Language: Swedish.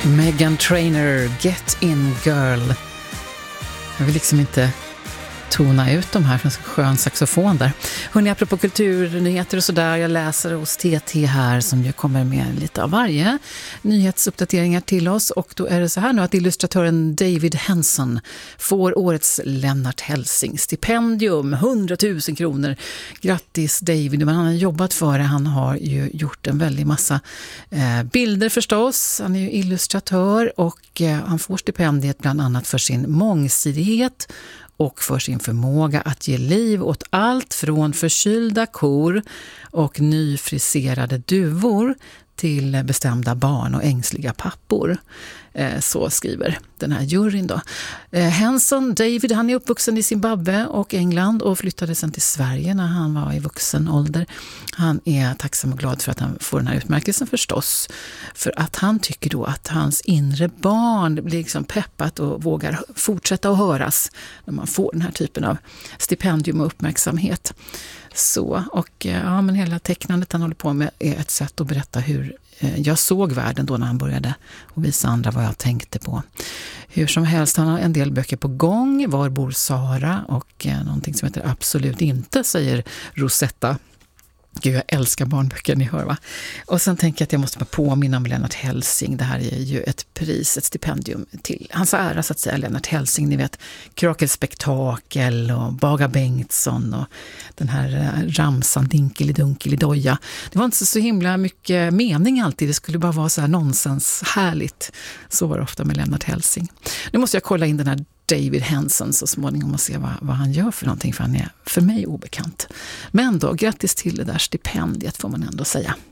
Meghan Trainor, Get In Girl. Jag vill liksom inte tona ut de här från skön saxofon där. Hörrni, apropå kulturnyheter och sådär, jag läser hos TT här som ju kommer med lite av varje nyhetsuppdateringar till oss, och då är det så här nu att illustratören David Henson får årets Lennart Hellsing stipendium, 100 000 kronor. Grattis David, men han har jobbat för det, han har ju gjort en väldig massa bilder förstås, han är ju illustratör och han får stipendiet bland annat för sin mångsidighet och för sin förmåga att ge liv åt allt från förkylda kor och nyfriserade duvor till bestämda barn och ängsliga pappor. Så skriver den här juryn då. Henson, David, han är uppvuxen i Zimbabwe och England och flyttade sen till Sverige när han var i vuxen ålder. Han är tacksam och glad för att han får den här utmärkelsen förstås. För att han tycker då att hans inre barn blir liksom peppat och vågar fortsätta att höras när man får den här typen av stipendium och uppmärksamhet. Så, och ja, men hela tecknandet han håller på med är ett sätt att berätta hur jag såg världen då när han började och visa andra vad jag tänkte på. Hur som helst, han har en del böcker på gång. Var bor Sara? Och någonting som heter Absolut inte, säger Rosetta. Gud, jag älskar barnböcker, ni hör va? Och sen tänker jag att jag måste påminna om Lennart Hellsing. Det här är ju ett pris, ett stipendium till hans ära så att säga, Lennart Hellsing. Ni vet, Krakelspektakel och Baga Bengtsson och den här ramsan Dinkelidoja. Det var inte så himla mycket mening alltid, det skulle bara vara så här nonsens härligt. Så var det ofta med Lennart Hellsing. Nu måste jag kolla in den här David Henson så småningom och se vad han gör för någonting, för han är för mig obekant. Men då, grattis till det där stipendiet får man ändå säga.